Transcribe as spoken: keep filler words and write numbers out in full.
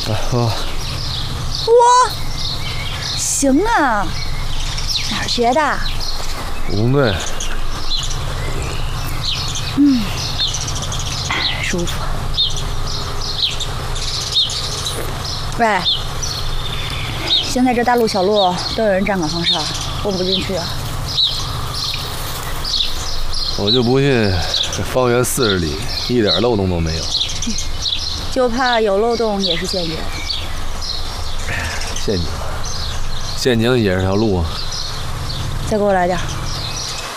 来喝。 哇，行啊，哪儿学的？ 武工队。 嗯，舒服。喂，现在这大路小路都有人站岗放哨，混不进去啊。 我就不信这方圆四十里一点漏洞都没有。 就怕有漏洞也是陷阱。 陷阱，陷阱也是条路啊。 再给我来点。